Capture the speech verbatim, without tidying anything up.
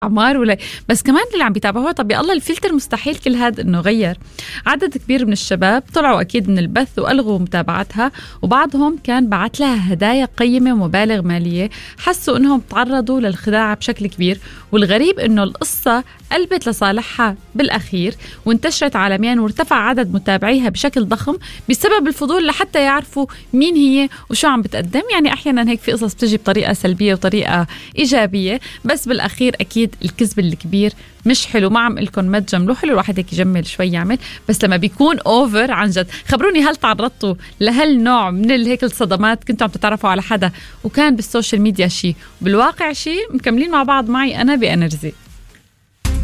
عمار ولا بس كمان اللي عم بيتابعوها. طب يا الله الفلتر مستحيل كل هذا انه غير. عدد كبير من الشباب طلعوا اكيد من البث والغوا متابعتها، وبعضهم كان بعت لها هدايا قيمه ومبالغ ماليه، حسوا انهم تعرضوا للخداع بشكل كبير. والغريب انه القصه قلبت لصالحها بالاخير وانتشرت عالميا وارتفع عدد متابعيها بشكل ضخم بسبب الفضول لحتى يعرفوا مين هي وشو عم بتقدم. يعني احيانا هيك في قصص بتجي بطريقه سلبيه وطريقه ايجابيه، بس بالاخير اكيد الكذب الكبير مش حلو. ما عم لكم ما تجملوا، حلو الواحد هيك يجمل شوي يعمل، بس لما بيكون اوفر عن جد. خبروني هل تعرضتوا لهالنوع من هيك الصدمات؟ كنتوا عم تتعرفوا على حدا وكان بالسوشيال ميديا شيء بالواقع شيء؟ مكملين مع بعض معي انا بانرجي.